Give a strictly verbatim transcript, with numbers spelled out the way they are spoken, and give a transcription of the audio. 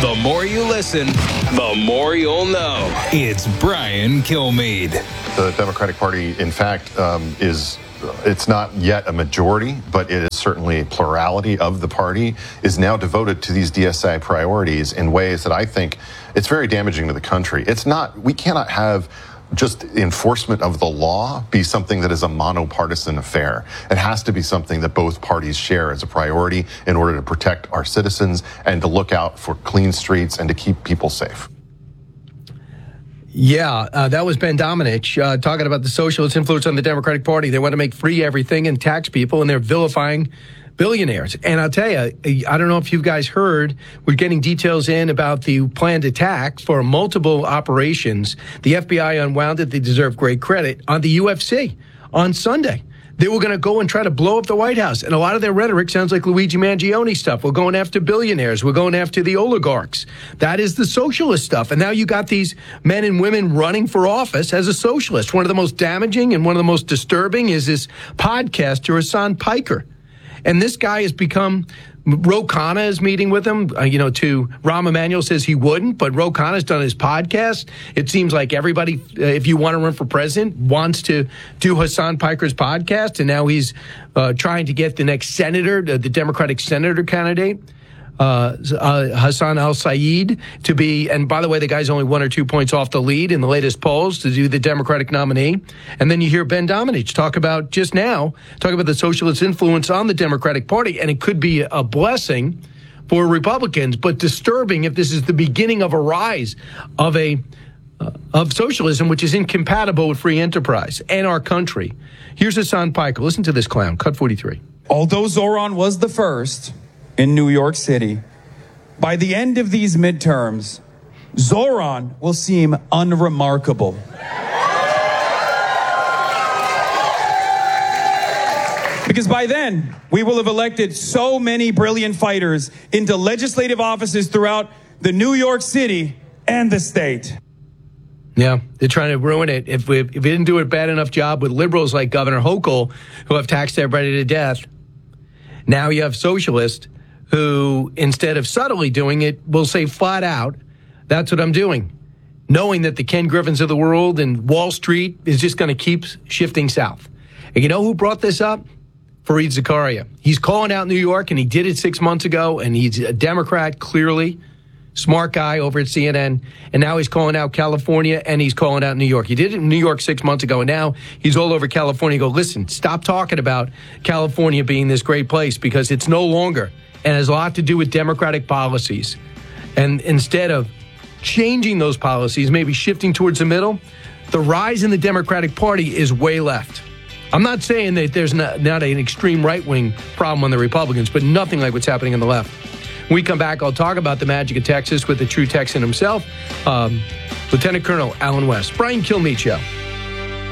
The more you listen, the more you'll know. It's Brian Kilmeade. The Democratic Party, in fact, um, is... it's not yet a majority, but it is certainly a plurality of the party is now devoted to these D S A priorities in ways that I think it's very damaging to the country. It's not, we cannot have just enforcement of the law be something that is a monopartisan affair. It has to be something that both parties share as a priority in order to protect our citizens and to look out for clean streets and to keep people safe. Yeah, uh, that was Ben Domenech uh, talking about the socialist influence on the Democratic Party. They want to make free everything and tax people, and they're vilifying billionaires. And I'll tell you, I don't know if you guys heard, we're getting details in about the planned attack for multiple operations. The F B I unwound it. They deserve great credit on the U F C on Sunday. They were going to go and try to blow up the White House. And a lot of their rhetoric sounds like Luigi Mangione stuff. We're going after billionaires. We're going after the oligarchs. That is the socialist stuff. And now you got these men and women running for office as a socialist. One of the most damaging and one of the most disturbing is this podcaster, Hasan Piker. And this guy has become... Ro Khanna is meeting with him, uh, you know, to Rahm Emanuel says he wouldn't, but Ro Khanna's done his podcast. It seems like everybody, uh, if you want to run for president, wants to do Hasan Piker's podcast. And now he's uh, trying to get the next senator, the, the Democratic senator candidate, uh, uh, Hassan al-Sayed, to be, and by the way, the guy's only one or two points off the lead in the latest polls to do the Democratic nominee. And then you hear Ben Domenech talk about just now, talk about the socialist influence on the Democratic Party, and it could be a blessing for Republicans, but disturbing if this is the beginning of a rise of a uh, of socialism, which is incompatible with free enterprise and our country. Here's Hasan Piker. Listen to this clown. Cut forty-three. Although Zoran was the first in New York City, by the end of these midterms, Zoran will seem unremarkable. Because by then, we will have elected so many brilliant fighters into legislative offices throughout the New York City and the state. Yeah, they're trying to ruin it. If we, if we didn't do a bad enough job with liberals like Governor Hochul, who have taxed everybody to death, now you have socialists who, instead of subtly doing it, will say flat out, that's what I'm doing, knowing that the Ken Griffins of the world and Wall Street is just going to keep shifting south. And you know who brought this up? Fareed Zakaria. He's calling out New York, and he did it six months ago, and he's a Democrat, clearly. Smart guy over at C N N, and now he's calling out California, and he's calling out New York. He did it in New York six months ago, and now he's all over California. Go, listen, stop talking about California being this great place, because it's no longer, and has a lot to do with Democratic policies. And instead of changing those policies, maybe shifting towards the middle, the rise in the Democratic Party is way left. I'm not saying that there's not, not an extreme right-wing problem on the Republicans, but nothing like what's happening on the left. When we come back, I'll talk about the magic of Texas with the true Texan himself, um, Lieutenant Colonel Alan West. Brian Kilmeade Show.